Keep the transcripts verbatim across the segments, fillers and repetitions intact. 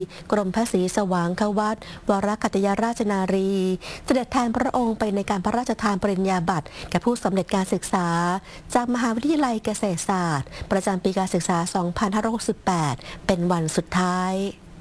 กรมพระศรีสว่างควัตรวรคัตยราชนารีเสด็จแทนพระองค์ไปในการพระราชทานปริญญาบัตรแก่ผู้สำเร็จการศึกษาจากมหาวิทยาลัยเกษตรศาสตร์ประจำปีการศึกษา สองพันห้าร้อยหกสิบแปด เป็นวันสุดท้าย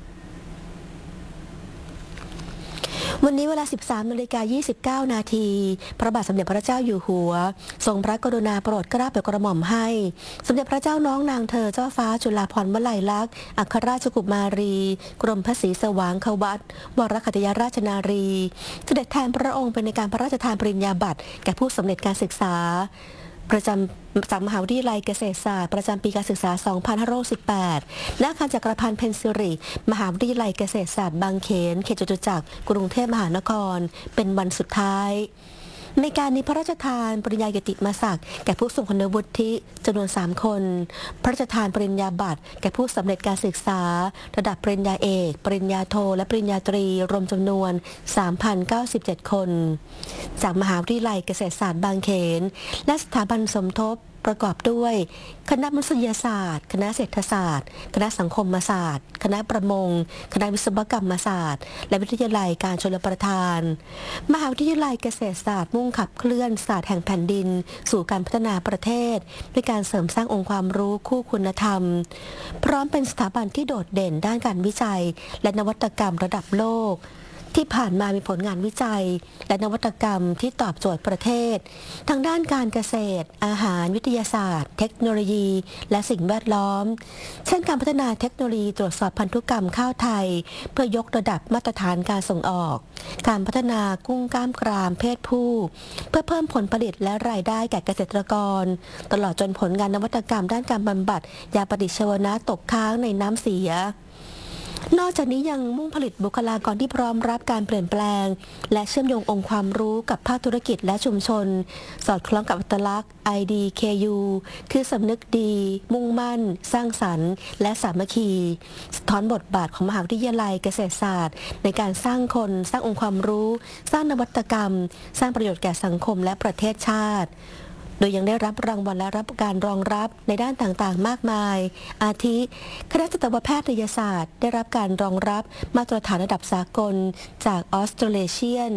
วันนี้เวลา สิบสามนาฬิกายี่สิบเก้า นาทีพระบาทสมเด็จพระเจ้าอยู่หัวทรงพระกรุณาโปรดเกล้าโปรดกระหม่อมให้สมเด็จพระเจ้าน้องนางเธอเจ้าฟ้าจุฬาภรณ์วลัยลักษณ์อัครราชกุมารีกรมพระศรีสว่างควัตรวรคัตยราชนารีเสด็จแทนพระองค์ไปในการพระราชทานปริญญาบัตรแก่ผู้สำเร็จการศึกษาประจำจากมหาวิทยาลัยเกษตรศาสตร์ประจำปีการศึกษา สองพันห้าร้อยสิบแปด และอาคารจักรพันธ์เพนซิริมหาวิทยาลัยเกษตรศาสตร์บางเขนเขตจตุจักรกรุงเทพมหานครเป็นวันสุดท้ายในการนี้พระราชทานปริญญากิตติมศักดิ์แก่ผู้ทรงคุณวุฒิจำนวนสามคนพระราชทานปริญญาบัตรแก่ผู้สำเร็จการศึกษาระดับปริญญาเอกปริญญาโทและปริญญาตรีรวมจำนวน สามพันเก้าสิบเจ็ด คนจากมหาวิทยาลัยเกษตรศาสตร์บางเขนและสถาบันสมทบประกอบด้วยคณะมนุษยศาสตร์คณะเศรษฐศาสตร์คณะสังคมศาสตร์คณะประมงคณะวิศวกรรมศาสตร์และวิทยาลัยการชลประทานมหาวิทยาลัยเกษตรศาสตร์มุ่งขับเคลื่อนศาสตร์แห่งแผ่นดินสู่การพัฒนาประเทศด้วยการเสริมสร้างองค์ความรู้คู่คุณธรรมพร้อมเป็นสถาบันที่โดดเด่นด้านการวิจัยและนวัตกรรมระดับโลกที่ผ่านมามีผลงานวิจัยและนวัตกรรมที่ตอบโจทย์ประเทศทางด้านการเกษตรอาหารวิทยาศาสตร์เทคโนโลยีและสิ่งแวดล้อมเช่นการพัฒนาเทคโนโลยีตรวจสอบพันธุกรรมข้าวไทยเพื่อยกระดับมาตรฐานการส่งออกการพัฒนากุ้งกล้ามกรามเพศผู้เพื่อเพิ่มผลผลิตและรายได้แก่เกษตรกรตลอดจนผลงานนวัตกรรมด้านการบำบัดยาปฏิชีวนะตกค้างในน้ำเสียนอกจากนี้ยังมุ่งผลิตบุคลากรที่พร้อมรับการเปลี่ยนแปลงและเชื่อมโยงองค์ความรู้กับภาคธุรกิจและชุมชนสอดคล้องกับอัตลักษณ์ ไอ ดี เค ยู คือสำนึกดีมุ่งมั่นสร้างสรรค์และสามัคคีสะท้อนบทบาทของมหาวิทยาลัยเกษตรศาสตร์ในการสร้างคนสร้างองค์ความรู้สร้างนวัตกรรมสร้างประโยชน์แก่สังคมและประเทศชาติโดยยังได้รับรางวัลและรับการรองรับในด้านต่างๆมากมายอาทิคณะสัตวแพทยศาสตร์ได้รับการรองรับมาตรฐานระดับสากลจาก Australasian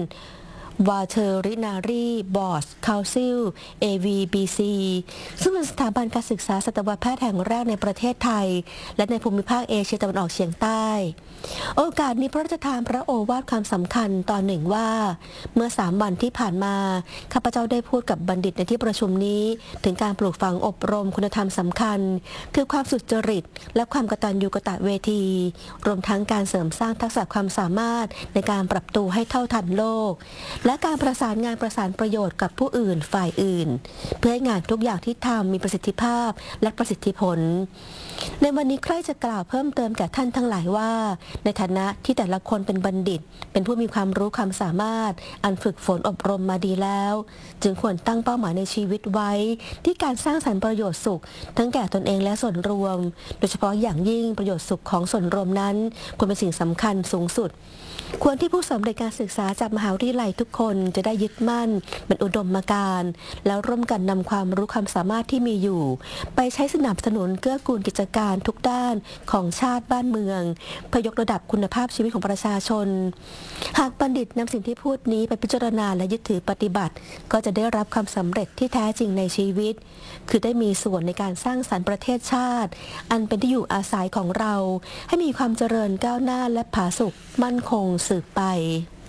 Veterinary Board Council เอ วี บี ซี ซึ่งเป็นสถาบันการศึกษาสัตวแพทย์แห่งแรกในประเทศไทยและในภูมิภาคเอเชียตะวันออกเฉียงใต้โอกาสนี้พระราชทานพระโอวาทคำสำคัญตอนหนึ่งว่าเมื่อสามวันที่ผ่านมาข้าพเจ้าได้พูดกับบัณฑิตในที่ประชุมนี้ถึงการปลูกฝังอบรมคุณธรรมสำคัญคือความสุจริตและความกตัญญูกตเวทีรวมทั้งการเสริมสร้างทักษะความสามารถในการปรับตัวให้เท่าทันโลกและการประสานงานประสานประโยชน์กับผู้อื่นฝ่ายอื่นเพื่อให้งานทุกอย่างที่ทำมีประสิทธิภาพและประสิทธิผลในวันนี้ใครจะกล่าวเพิ่มเติมแก่ท่านทั้งหลายว่าในฐานะที่แต่ละคนเป็นบัณฑิตเป็นผู้มีความรู้ความสามารถอันฝึกฝนอบรมมาดีแล้วจึงควรตั้งเป้าหมายในชีวิตไว้ที่การสร้างสรรค์ประโยชน์สุขทั้งแก่ตนเองและส่วนรวมโดยเฉพาะอย่างยิ่งประโยชน์สุขของส่วนรวมนั้นควรเป็นสิ่งสำคัญสูงสุดควรที่ผู้สำเร็จการศึกษาจากมหาวิทยาลัยทุกคนจะได้ยึดมั่นเป็นอุดมการณ์แล้วร่วมกันนำความรู้ความสามารถที่มีอยู่ไปใช้สนับสนุนเกื้อกูลกิจการทุกด้านของชาติบ้านเมืองเพื่อยกระดับคุณภาพชีวิตของประชาชนหากบัณฑิตนำสิ่งที่พูดนี้ไปพิจารณาและยึดถือปฏิบัติก็จะได้รับความสำเร็จที่แท้จริงในชีวิตคือได้มีส่วนในการสร้างสรรค์ประเทศชาติอันเป็นที่อยู่อาศัยของเราให้มีความเจริญก้าวหน้าและผาสุกมั่นคงสืบไป